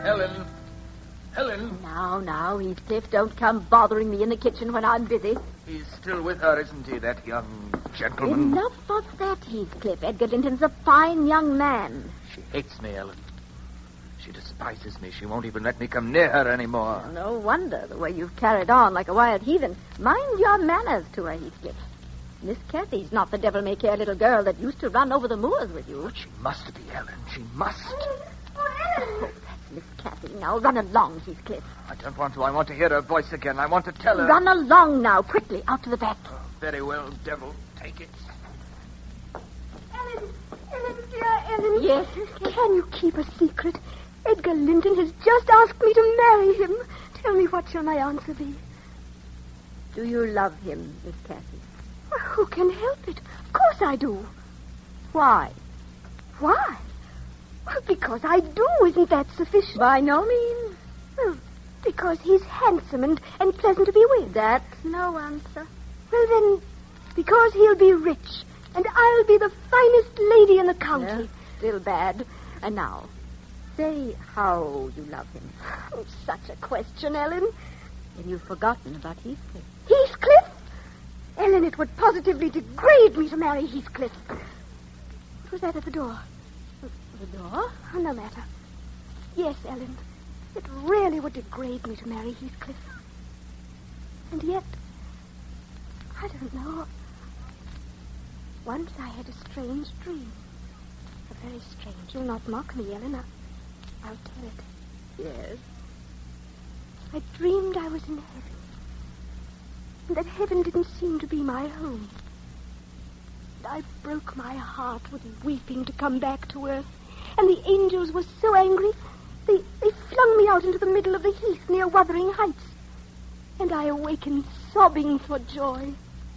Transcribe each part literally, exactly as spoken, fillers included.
Helen. Helen. Now, now, Heathcliff, don't come bothering me in the kitchen when I'm busy. He's still with her, isn't he, that young gentleman? Enough of that, Heathcliff. Edgar Linton's a fine young man. She hates me, Ellen. She despises me. She won't even let me come near her anymore. No wonder, the way you've carried on like a wild heathen. Mind your manners to her, Heathcliff. Miss Cathy's not the devil-may-care little girl that used to run over the moors with you. But she must be, Ellen. She must. Oh, that's Miss Cathy. Now, run along, Heathcliff. I don't want to. I want to hear her voice again. I want to tell her. Run along now, quickly, out to the back. Oh, very well, devil. Take it. Ellen, Ellen, dear Ellen. Yes? Can you keep a secret? Edgar Linton has just asked me to marry him. Tell me, what shall my answer be? Do you love him, Miss Cathy? Well, who can help it? Of course I do. Why? Why? Well, because I do. Isn't that sufficient? By no means. Well, because he's handsome and, and pleasant to be with. That's no answer. Well, then, because he'll be rich, and I'll be the finest lady in the county. Yeah, still bad. And now, say how you love him. Oh, such a question, Ellen. Then you've forgotten about Heathcliff. Heathcliff? Ellen, it would positively degrade me to marry Heathcliff. What was that at the door? The door? Oh, no matter. Yes, Ellen. It really would degrade me to marry Heathcliff. And yet, I don't know. Once I had a strange dream. A very strange. You'll not mock me, Ellen. I, I'll tell it. Yes. I dreamed I was in heaven. And that heaven didn't seem to be my home. And I broke my heart with weeping to come back to earth. And the angels were so angry, they, they flung me out into the middle of the heath near Wuthering Heights. And I awakened sobbing for joy.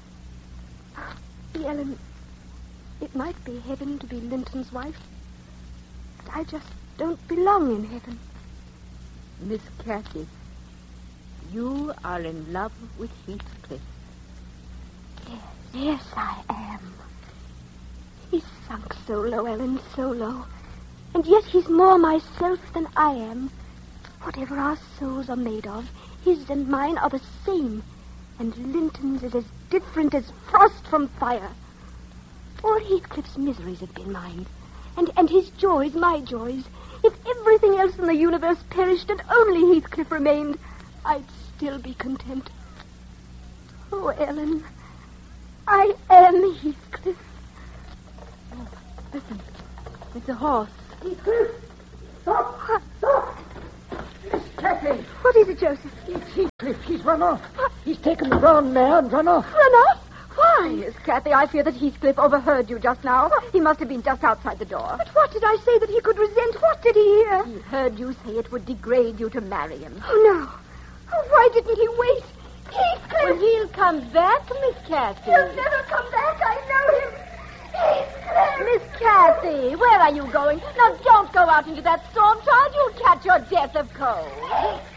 Ellen, it might be heaven to be Linton's wife, but I just don't belong in heaven. Miss Cathy, you are in love with Heathcliff. Yes, yes, I am. He's sunk so low, Ellen, so low. And yet he's more myself than I am. Whatever our souls are made of, his and mine are the same. And Linton's is as different as frost from fire. All Heathcliff's miseries have been mine. And, and his joys, my joys. If everything else in the universe perished and only Heathcliff remained, I'd still be content. Oh, Ellen, I am Heathcliff. Oh, listen, it's a horse. Heathcliff, Stop! Stop! Miss Cathy! What is it, Joseph? It's Heathcliff. He's run off. What? He's taken the brown mare and run off. Run off? Why? Miss Cathy, I fear that Heathcliff overheard you just now. He must have been just outside the door. But what did I say that he could resent? What did he hear? He heard you say it would degrade you to marry him. Oh, no. Oh, why didn't he wait? Heathcliff! Well, he'll come back, Miss Cathy. He'll never come back. I know him. Heathcliff! Miss Cathy, where are you going? Now, don't go out into that storm, child. You'll catch your death of cold.